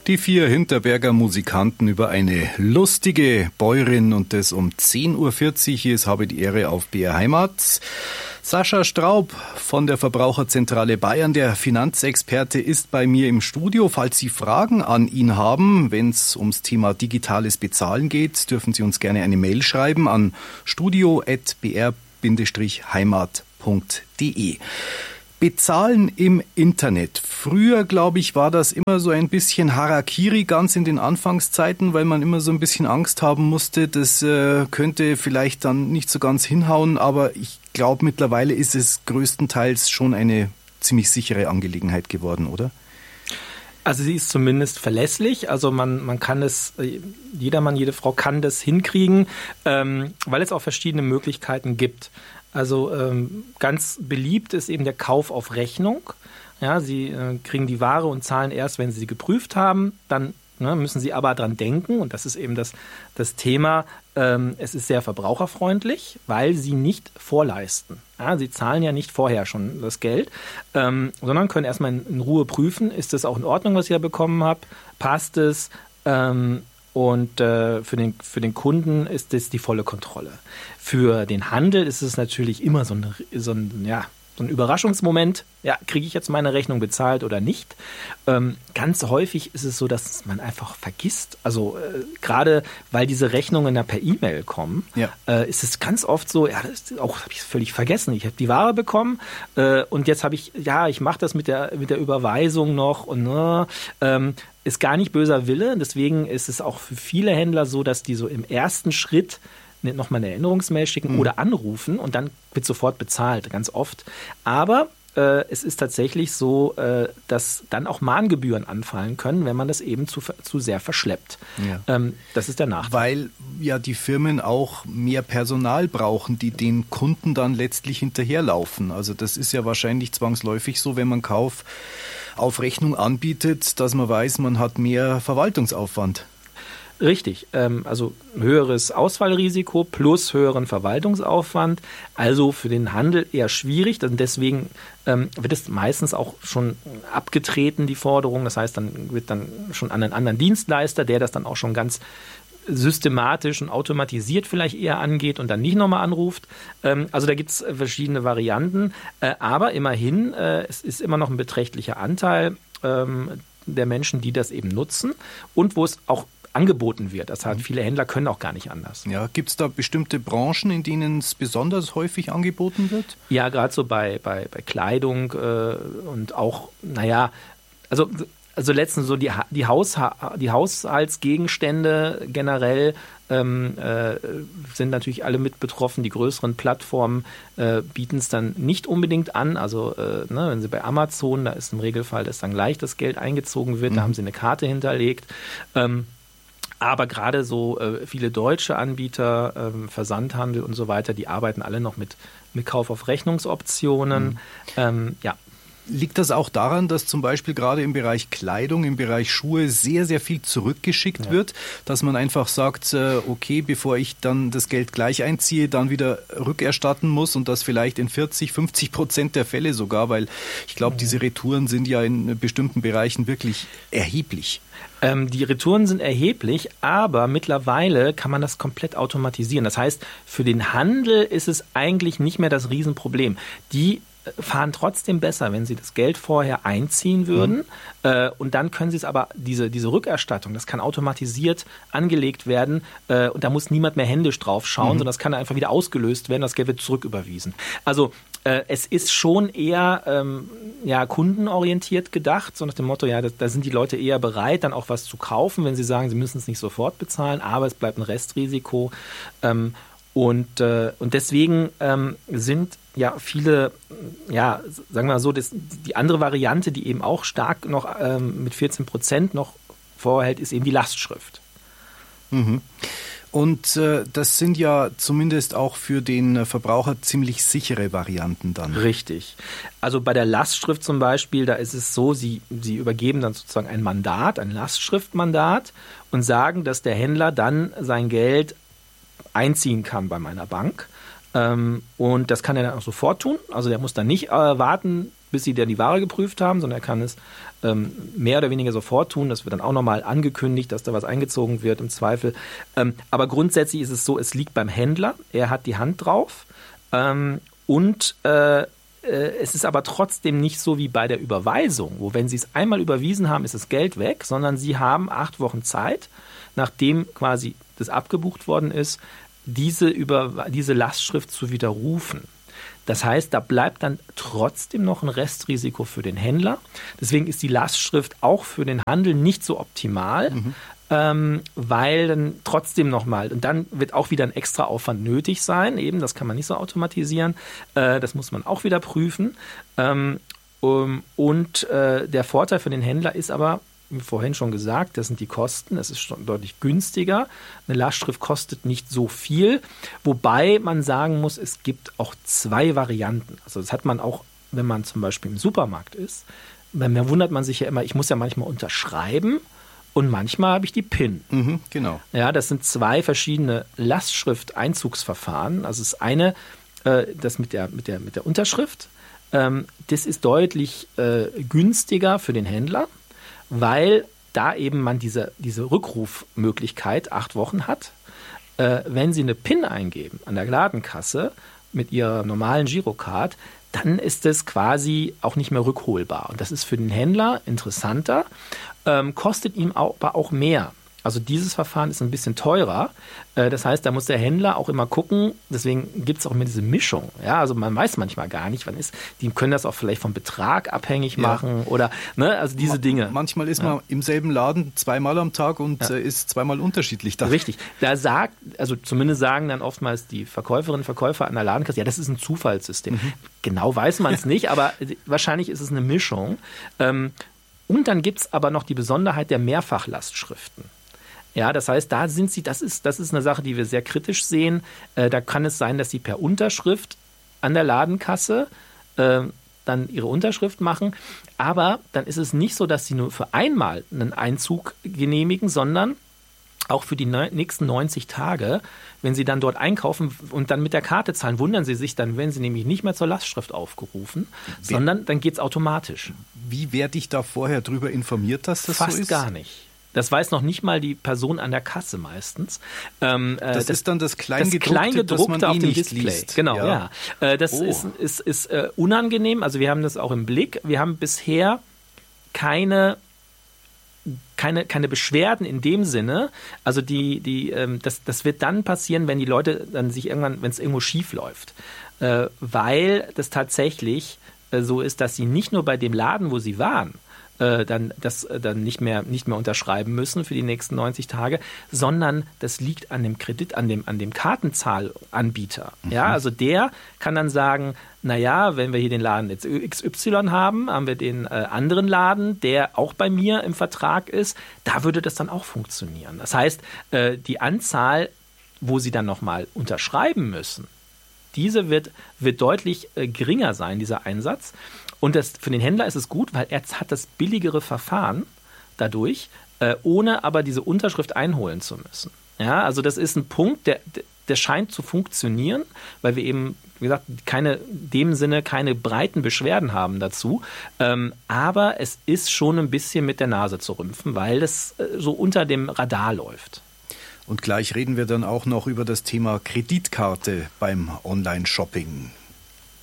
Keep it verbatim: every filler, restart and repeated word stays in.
Die vier Hinterberger Musikanten über eine lustige Bäuerin und das um zehn Uhr vierzig. Hier ist Habe die Ehre auf B R Heimat. Sascha Straub von der Verbraucherzentrale Bayern, der Finanzexperte, ist bei mir im Studio. Falls Sie Fragen an ihn haben, wenn es ums Thema digitales Bezahlen geht, dürfen Sie uns gerne eine Mail schreiben an studio at b r heimat punkt d e. Bezahlen im Internet. Früher, glaube ich, war das immer so ein bisschen Harakiri, ganz in den Anfangszeiten, weil man immer so ein bisschen Angst haben musste, das äh, könnte vielleicht dann nicht so ganz hinhauen, aber ich glaube, mittlerweile ist es größtenteils schon eine ziemlich sichere Angelegenheit geworden, oder? Also sie ist zumindest verlässlich, also man, man kann es, jeder Mann, jede Frau kann das hinkriegen, ähm, weil es auch verschiedene Möglichkeiten gibt. Also ähm, ganz beliebt ist eben der Kauf auf Rechnung. Ja, Sie äh, kriegen die Ware und zahlen erst, wenn Sie sie geprüft haben. Dann ne, müssen Sie aber dran denken, und das ist eben das, das Thema, ähm, es ist sehr verbraucherfreundlich, weil Sie nicht vorleisten. Ja, Sie zahlen ja nicht vorher schon das Geld, ähm, sondern können erstmal in, in Ruhe prüfen, ist das auch in Ordnung, was ich da bekommen habe, passt es, ähm, und äh, für den, für den Kunden ist das die volle Kontrolle. Für den Handel ist es natürlich immer so, eine, so, ein, ja, so ein Überraschungsmoment. Ja, kriege ich jetzt meine Rechnung bezahlt oder nicht? Ähm, ganz häufig ist es so, dass man einfach vergisst. Also äh, gerade weil diese Rechnungen da per E-Mail kommen, ja. äh, ist es ganz oft so, ja, das ist auch habe ich völlig vergessen. Ich habe die Ware bekommen äh, und jetzt habe ich, ja, ich mache das mit der mit der Überweisung noch und äh, ähm, ist gar nicht böser Wille. Deswegen ist es auch für viele Händler so, dass die so im ersten Schritt nochmal eine Erinnerungsmail schicken mhm. oder anrufen und dann wird sofort bezahlt, ganz oft. Aber äh, es ist tatsächlich so, äh, dass dann auch Mahngebühren anfallen können, wenn man das eben zu, zu sehr verschleppt. Ja. Ähm, das ist der Nachteil. Weil ja die Firmen auch mehr Personal brauchen, die den Kunden dann letztlich hinterherlaufen. Also das ist ja wahrscheinlich zwangsläufig so, wenn man Kauf auf Rechnung anbietet, dass man weiß, man hat mehr Verwaltungsaufwand. Richtig, ähm, also höheres Ausfallrisiko plus höheren Verwaltungsaufwand, also für den Handel eher schwierig, denn deswegen ähm, wird es meistens auch schon abgetreten, die Forderung, das heißt, dann wird dann schon an einen anderen Dienstleister, der das dann auch schon ganz systematisch und automatisiert vielleicht eher angeht und dann nicht nochmal anruft. Ähm, also da gibt es verschiedene Varianten, äh, aber immerhin, äh, es ist immer noch ein beträchtlicher Anteil ähm, der Menschen, die das eben nutzen und wo es auch angeboten wird. Das heißt, viele Händler können auch gar nicht anders. Ja, gibt es da bestimmte Branchen, in denen es besonders häufig angeboten wird? Ja, gerade so bei, bei, bei Kleidung äh, und auch, naja, also, also letztens so die, die, Haus, die Haushaltsgegenstände generell ähm, äh, sind natürlich alle mit betroffen. Die größeren Plattformen äh, bieten es dann nicht unbedingt an. Also äh, ne, wenn Sie bei Amazon, da ist im Regelfall, dass dann gleich das Geld eingezogen wird, mhm. da haben Sie eine Karte hinterlegt. Ähm, Aber gerade so äh, viele deutsche Anbieter, ähm, Versandhandel und so weiter, die arbeiten alle noch mit, mit Kauf auf Rechnungsoptionen. Mhm. Ähm, ja. Liegt das auch daran, dass zum Beispiel gerade im Bereich Kleidung, im Bereich Schuhe sehr, sehr viel zurückgeschickt ja. wird, dass man einfach sagt, äh, okay, bevor ich dann das Geld gleich einziehe, dann wieder rückerstatten muss und das vielleicht in vierzig, fünfzig Prozent der Fälle sogar, weil ich glaube, mhm. diese Retouren sind ja in bestimmten Bereichen wirklich erheblich. Ähm, die Retouren sind erheblich, aber mittlerweile kann man das komplett automatisieren. Das heißt, für den Handel ist es eigentlich nicht mehr das Riesenproblem. Die fahren trotzdem besser, wenn sie das Geld vorher einziehen würden. Mhm. Äh, und dann können sie es aber, diese, diese Rückerstattung, das kann automatisiert angelegt werden äh, und da muss niemand mehr händisch drauf schauen, mhm. sondern das kann einfach wieder ausgelöst werden, das Geld wird zurücküberwiesen. Also äh, es ist schon eher ähm, ja, kundenorientiert gedacht, so nach dem Motto, ja, da, da sind die Leute eher bereit, dann auch was zu kaufen, wenn sie sagen, sie müssen es nicht sofort bezahlen, aber es bleibt ein Restrisiko. Ähm, Und, äh, und deswegen ähm, sind ja viele, ja, sagen wir mal so, das, die andere Variante, die eben auch stark noch ähm, mit vierzehn Prozent noch vorhält, ist eben die Lastschrift. Mhm. Und äh, das sind ja zumindest auch für den Verbraucher ziemlich sichere Varianten dann. Richtig. Also bei der Lastschrift zum Beispiel, da ist es so, Sie, Sie übergeben dann sozusagen ein Mandat, ein Lastschriftmandat und sagen, dass der Händler dann sein Geld einziehen kann bei meiner Bank. Ähm, und das kann er dann auch sofort tun. Also der muss dann nicht äh, warten, bis sie dann die Ware geprüft haben, sondern er kann es ähm, mehr oder weniger sofort tun. Das wird dann auch nochmal angekündigt, dass da was eingezogen wird im Zweifel. Ähm, aber grundsätzlich ist es so, es liegt beim Händler. Er hat die Hand drauf. Ähm, und äh, es ist aber trotzdem nicht so wie bei der Überweisung, wo wenn Sie es einmal überwiesen haben, ist das Geld weg, sondern Sie haben acht Wochen Zeit, nachdem quasi das abgebucht worden ist, diese, über, diese Lastschrift zu widerrufen. Das heißt, da bleibt dann trotzdem noch ein Restrisiko für den Händler. Deswegen ist die Lastschrift auch für den Handel nicht so optimal, mhm. ähm, weil dann trotzdem nochmal, und dann wird auch wieder ein extra Aufwand nötig sein, eben, das kann man nicht so automatisieren, äh, das muss man auch wieder prüfen. Ähm, um, und äh, der Vorteil für den Händler ist aber, wie vorhin schon gesagt, das sind die Kosten, es ist schon deutlich günstiger. Eine Lastschrift kostet nicht so viel, wobei man sagen muss, es gibt auch zwei Varianten. Also das hat man auch, wenn man zum Beispiel im Supermarkt ist. Bei mir wundert man sich ja immer, ich muss ja manchmal unterschreiben und manchmal habe ich die P I N. Mhm, genau. Ja, das sind zwei verschiedene Lastschrift-Einzugsverfahren. Also das eine, äh, das mit der, mit der, mit der Unterschrift, ähm, das ist deutlich äh, günstiger für den Händler, weil da eben man diese, diese Rückrufmöglichkeit acht Wochen hat. Äh, wenn Sie eine P I N eingeben an der Ladenkasse mit Ihrer normalen Girocard, dann ist es quasi auch nicht mehr rückholbar. Und das ist für den Händler interessanter, ähm, kostet ihm auch, aber auch mehr. Also dieses Verfahren ist ein bisschen teurer. Das heißt, da muss der Händler auch immer gucken. Deswegen gibt es auch immer diese Mischung. Ja, also man weiß manchmal gar nicht, wann ist. Die können das auch vielleicht vom Betrag abhängig machen ja. oder ne, also diese Ma- Dinge. Manchmal ist man ja. im selben Laden zweimal am Tag und ja. ist zweimal unterschiedlich da. Richtig. Da sagt, also zumindest sagen dann oftmals die Verkäuferinnen und Verkäufer an der Ladenkasse, ja, das ist ein Zufallssystem. Mhm. Genau weiß man es nicht, aber wahrscheinlich ist es eine Mischung. Und dann gibt es aber noch die Besonderheit der Mehrfachlastschriften. Ja, das heißt, da sind sie, das ist, das ist eine Sache, die wir sehr kritisch sehen. Äh, da kann es sein, dass sie per Unterschrift an der Ladenkasse äh, dann ihre Unterschrift machen. Aber dann ist es nicht so, dass sie nur für einmal einen Einzug genehmigen, sondern auch für die ne- nächsten neunzig Tage, wenn Sie dann dort einkaufen und dann mit der Karte zahlen, wundern Sie sich, dann werden Sie nämlich nicht mehr zur Lastschrift aufgerufen, Wer, sondern dann geht es automatisch. Wie werde ich da vorher drüber informiert, dass das Fast so ist? Fast gar nicht. Das weiß noch nicht mal die Person an der Kasse meistens. Ähm, das, das ist dann das Kleingedruckte, das Kleingedruckte das man auf eh dem nicht Display. Liest. Genau, ja. ja. Äh, das oh. ist, ist, ist äh, unangenehm. Also wir haben das auch im Blick. Wir haben bisher keine keine keine Beschwerden in dem Sinne. Also die die ähm, das das wird dann passieren, wenn die Leute dann sich irgendwann, wenn es irgendwo schief läuft, äh, weil das tatsächlich äh, so ist, dass sie nicht nur bei dem Laden, wo sie waren, dann das dann nicht mehr nicht mehr unterschreiben müssen für die nächsten neunzig Tage, sondern das liegt an dem Kredit, an dem an dem Kartenzahlanbieter. Mhm. Ja, also der kann dann sagen, na ja, wenn wir hier den Laden jetzt X Y haben, haben wir den äh, anderen Laden, der auch bei mir im Vertrag ist, da würde das dann auch funktionieren. Das heißt, äh, die Anzahl, wo sie dann nochmal unterschreiben müssen, diese wird wird deutlich äh, geringer sein, dieser Einsatz. Und das, für den Händler ist es gut, weil er hat das billigere Verfahren dadurch, äh, ohne aber diese Unterschrift einholen zu müssen. Ja, also das ist ein Punkt, der, der scheint zu funktionieren, weil wir eben, wie gesagt, keine, in dem Sinne keine breiten Beschwerden haben dazu. Ähm, aber es ist schon ein bisschen mit der Nase zu rümpfen, weil das äh, so unter dem Radar läuft. Und gleich reden wir dann auch noch über das Thema Kreditkarte beim Online-Shopping.